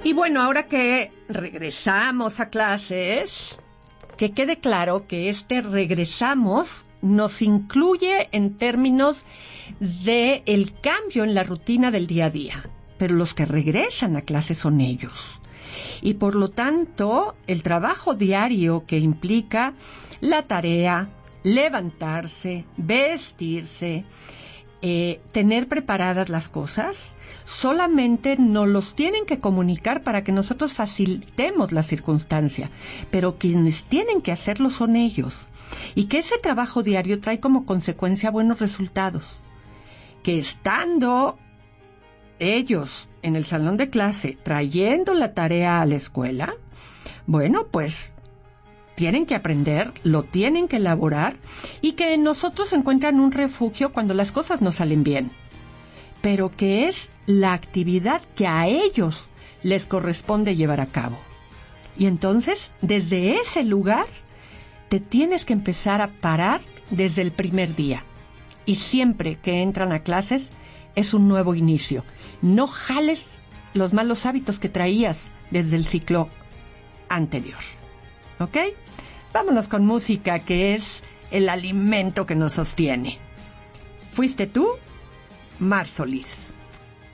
Y bueno, ahora que regresamos a clases, que quede claro que regresamos nos incluye en términos de el cambio en la rutina del día a día, pero los que regresan a clases son ellos. Y por lo tanto, el trabajo diario que implica la tarea, levantarse, vestirse, tener preparadas las cosas, solamente nos los tienen que comunicar para que nosotros facilitemos la circunstancia, pero quienes tienen que hacerlo son ellos, y que ese trabajo diario trae como consecuencia buenos resultados, que estando ellos en el salón de clase trayendo la tarea a la escuela, bueno, pues tienen que aprender, lo tienen que elaborar y que en nosotros encuentran un refugio cuando las cosas no salen bien, pero que es la actividad que a ellos les corresponde llevar a cabo. Y entonces, desde ese lugar, te tienes que empezar a parar desde el primer día. Y siempre que entran a clases, es un nuevo inicio. No jales los malos hábitos que traías desde el ciclo anterior. ¿Ok? Vámonos con música, que es el alimento que nos sostiene. ¿Fuiste tú? Mar Solís.